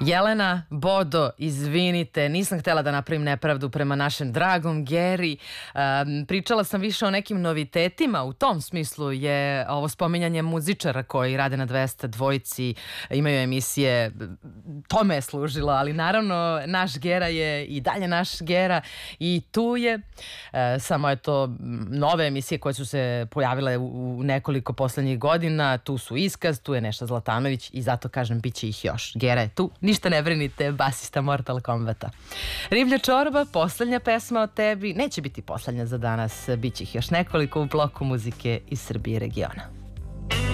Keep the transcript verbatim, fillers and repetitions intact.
Jelena, Bodo, izvinite, nisam htjela da napravim nepravdu prema našem dragom Geri. Um, pričala sam više o nekim novitetima, u tom smislu je ovo spominjanje muzičara koji rade na dvesta dvojici, imaju emisije, tome je služilo, ali naravno naš Gera je i dalje naš Gera i tu je, e, samo je to nove emisije koje su se pojavile u, u nekoliko poslednjih godina, tu su Iskaz, tu je Neša Zlatanović i zato kažem bit će ih još. Gera je tu, ništa ne brinite, basista Mortal Kombata. Riblja čorba, poslednja pesma o tebi, neće biti poslednja za danas, bit će ih još nekoliko u bloku muzike iz Srbije i regiona.